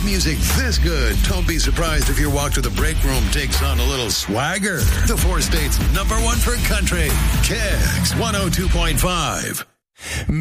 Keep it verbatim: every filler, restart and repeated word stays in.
With music this good, don't be surprised if your walk to the break room takes on a little swagger. The four states number one for country, Kicks one oh two point five.